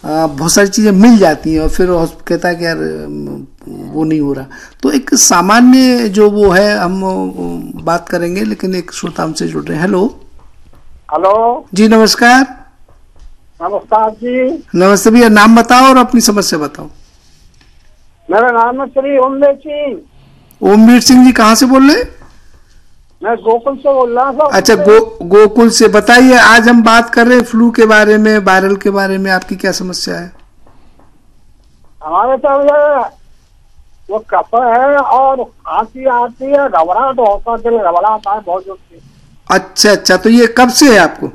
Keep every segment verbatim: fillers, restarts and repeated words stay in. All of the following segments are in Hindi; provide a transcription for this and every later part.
बहुत सारी चीज़ें मिल जाती हैं और फिर कहता है कि यार वो नहीं हो रहा। तो एक सामान्य जो वो है हम बात करेंगे, लेकिन एक श्रोता हमसे जुड़ रहे हैं। हेलो हेलो जी, नमस्कार। नमस्कार जी। नमस्ते भैया, नाम बताओ और अपनी समस्या बताओ। मेरा नाम है श्री ओमवीर सिंह। ओमवीर सिंह जी, कहाँ से बोल रहे हैं? मैं गोकुल से बोल रहा हूँ। अच्छा, गो गोकुल से। बताइए, आज हम बात कर रहे हैं फ्लू के बारे में, वायरल के बारे में। आपकी क्या समस्या है? हमारे तो वो कफ है और खांसी आती है, घबराहट होता है, दिल घबराता है बहुत जोर से। अच्छा अच्छा, तो ये कब से है आपको?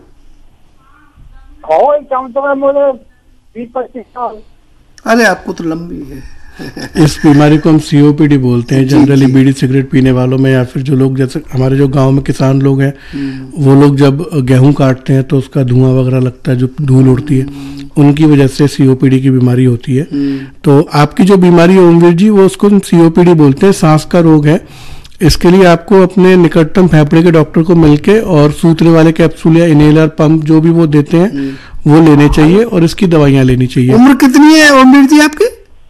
और कम से कम मुझे बीस पच्चीस साल। अरे आपको तो लंबी है। इस बीमारी को हम सीओपीडी बोलते हैं। जनरली बीड़ी सिगरेट पीने वालों में, या फिर जो लोग जैसे हमारे जो गांव में किसान लोग हैं, वो लोग जब गेहूं काटते हैं तो उसका धुआं वगैरह लगता है, जो धूल उड़ती है, उनकी वजह से सीओपीडी की बीमारी होती है। तो आपकी जो बीमारी है ओमवीर जी, वो उसको हम सीओपीडी बोलते हैं, सांस का रोग है। इसके लिए आपको अपने निकटतम फेफड़े के डॉक्टर को मिलके और सूतने वाले कैप्सूल या इनहेलर पंप जो भी वो देते हैं वो लेने चाहिए और इसकी दवाइयां लेनी चाहिए। उम्र कितनी है ओमवीर जी आपकी?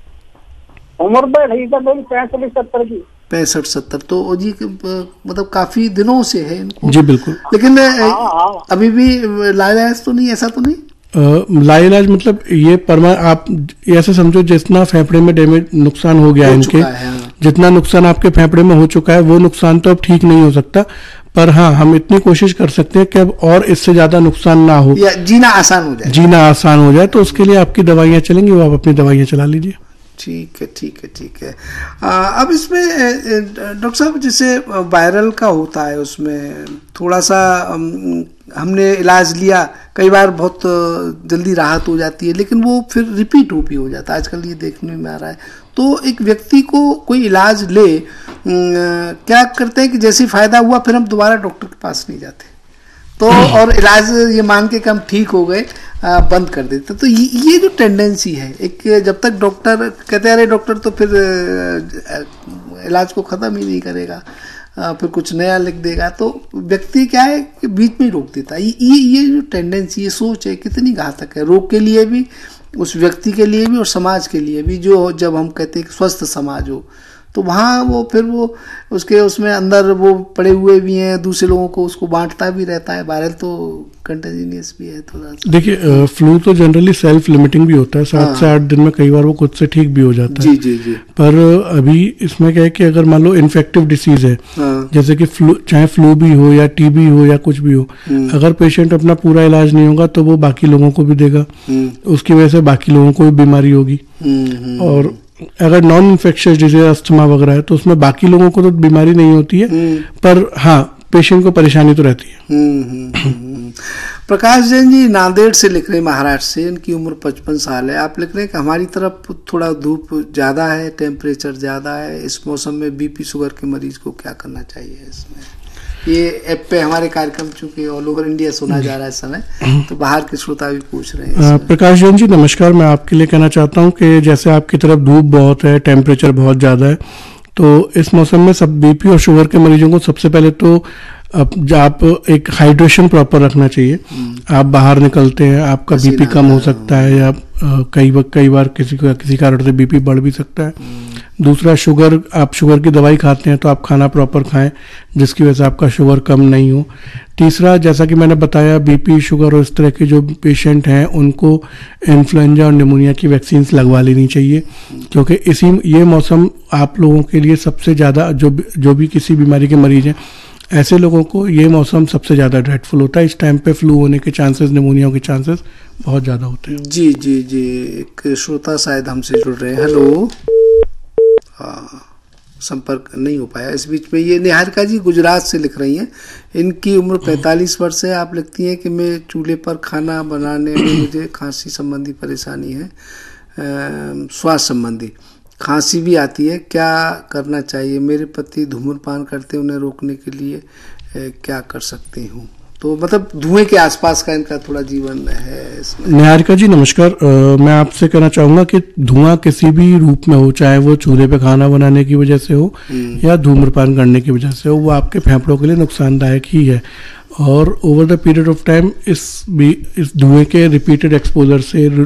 उम्र पैंसठ सत्तर की। पैंसठ सत्तर तो जी मतलब काफी दिनों से है इनको। जी बिल्कुल। लेकिन अभी भी लाइलाज तो नहीं, ऐसा तो नहीं? लाइलाज मतलब ये परमा आप ऐसे समझो, जितना फेफड़े में डैमेज नुकसान हो गया हो इनके, जितना नुकसान आपके फेफड़े में हो चुका है वो नुकसान तो अब ठीक नहीं हो सकता, पर हाँ हम इतनी कोशिश कर सकते हैं कि अब और इससे ज्यादा नुकसान ना हो, या जीना आसान हो जाए। जीना आसान हो जाए। तो उसके लिए आपकी दवाइयाँ चलेंगी, वो आप अपनी दवाइयाँ चला लीजिए। ठीक है ठीक है ठीक है। आ, अब इसमें डॉक्टर साहब जैसे वायरल का होता है, उसमें थोड़ा सा हमने इलाज लिया, कई बार बहुत जल्दी राहत हो जाती है, लेकिन वो फिर रिपीट हो भी हो जाता है, आजकल ये देखने में आ रहा है। तो एक व्यक्ति को कोई इलाज ले, क्या करते हैं कि जैसे फायदा हुआ फिर हम दोबारा डॉक्टर के पास नहीं जाते, तो और इलाज ये मान के कि हम ठीक हो गए आ, बंद कर देते। तो ये, ये जो टेंडेंसी है, एक जब तक डॉक्टर कहते अरे डॉक्टर तो फिर इलाज को ख़त्म ही नहीं करेगा, आ, फिर कुछ नया लिख देगा, तो व्यक्ति क्या है कि बीच में ही रोक देता है। ये ये जो टेंडेंसी, ये सोच है, कितनी घातक है रोग के लिए भी, उस व्यक्ति के लिए भी और समाज के लिए भी। जो जब हम कहते हैं कि स्वस्थ समाज हो, तो वहाँ वो फिर वो उसके उसमें अंदर वो पड़े हुए भी हैं, दूसरे लोगों को उसको बांटता भी रहता है। वायरल तो कंटेजिनियस भी है थोड़ा सा। देखिए, फ्लू तो जनरली सेल्फ लिमिटिंग भी होता है, सात हाँ। से आठ दिन में कई बार वो खुद से ठीक भी हो जाता जी है। जी जी। पर अभी इसमें क्या है कि अगर मान लो इन्फेक्टिव डिसीज है, हाँ। जैसे कि फ्लू, चाहे फ्लू भी हो या टीबी हो या कुछ भी हो, अगर पेशेंट अपना पूरा इलाज नहीं होगा तो वो बाकी लोगों को भी देगा, उसकी वजह से बाकी लोगों को भी बीमारी होगी। और अगर नॉन इन्फेक्शियस डिजीज अस्थमा वगैरह है तो उसमें बाकी लोगों को तो बीमारी नहीं होती है, पर हाँ पेशेंट को परेशानी तो रहती है। प्रकाश जैन जी नांदेड़ से लिख रहे हैं, महाराष्ट्र से। इनकी उम्र पचपन साल है। आप लिख रहे हैं कि हमारी तरफ थोड़ा धूप ज़्यादा है, टेम्परेचर ज़्यादा है, इस मौसम में बीपी शुगर के मरीज को क्या करना चाहिए? इसमें ये ऐप पे हमारे कार्यक्रम चूंकि ऑल ओवर इंडिया सुना जा रहा है इस समय, तो बाहर के श्रोता भी पूछ रहे हैं। प्रकाश जैन जी नमस्कार, मैं आपके लिए कहना चाहता हूँ कि जैसे आपकी तरफ धूप बहुत है, टेम्परेचर बहुत ज़्यादा है, तो इस मौसम में सब बीपी और शुगर के मरीजों को सबसे पहले तो अब आप एक हाइड्रेशन प्रॉपर रखना चाहिए। आप बाहर निकलते हैं, आपका बीपी कम हो सकता है, या कई बार कई बार किसी को किसी कारण से बीपी बढ़ भी सकता है। दूसरा, शुगर, आप शुगर की दवाई खाते हैं तो आप खाना प्रॉपर खाएं जिसकी वजह से आपका शुगर कम नहीं हो। तीसरा, जैसा कि मैंने बताया, बीपी शुगर और इस तरह के जो पेशेंट हैं उनको इन्फ्लुएंजा और निमोनिया की वैक्सीन लगवा लेनी चाहिए, क्योंकि इसी ये मौसम आप लोगों के लिए सबसे ज़्यादा, जो जो भी किसी बीमारी के मरीज हैं ऐसे लोगों को ये मौसम सबसे ज़्यादा ड्रेडफुल होता है। इस टाइम पे फ्लू होने के चांसेस, निमोनिया के चांसेस बहुत ज़्यादा होते हैं। जी जी जी। एक श्रोता शायद हमसे जुड़ रहे हैं। हेलो। हाँ, संपर्क नहीं हो पाया इस बीच में। ये निहारिका जी गुजरात से लिख रही हैं। इनकी उम्र पैंतालीस वर्ष है। आप लिखती हैं कि मैं चूल्हे पर खाना बनाने में मुझे खांसी संबंधी परेशानी है, श्वास संबंधी खांसी भी आती है, क्या करना चाहिए? मेरे पति धूम्रपान करते हैं, उन्हें रोकने के लिए ए, क्या कर सकती हूँ? तो मतलब धुएं के आसपास का इनका थोड़ा जीवन है इसमें। निहारिका जी नमस्कार, आ, मैं आपसे कहना चाहूँगा कि धुआं किसी भी रूप में हो, चाहे वो चूल्हे पे खाना बनाने की वजह से हो या धूम्रपान करने की वजह से हो, वो आपके फेफड़ों के लिए नुकसानदायक ही है। और over the period of time इस भी इस धुएं के रिपीटेड एक्सपोजर से